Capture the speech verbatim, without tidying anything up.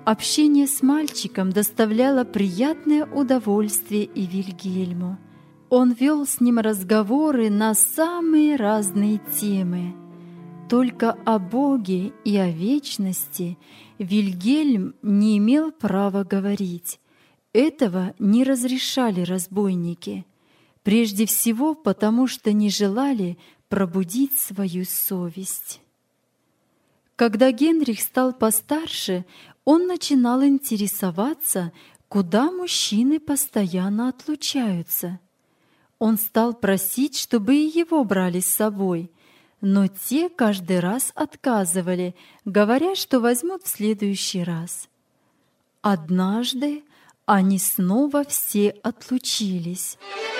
Общение с мальчиком доставляло приятное удовольствие и Вильгельму. Он вел с ним разговоры на самые разные темы. Только о Боге и о вечности Вильгельм не имел права говорить. Этого не разрешали разбойники. Прежде всего потому, что не желали пробудить свою совесть. Когда Генрих стал постарше, он начинал интересоваться, куда мужчины постоянно отлучаются. Он стал просить, чтобы и его брали с собой, но те каждый раз отказывали, говоря, что возьмут в следующий раз. Однажды они снова все отлучились.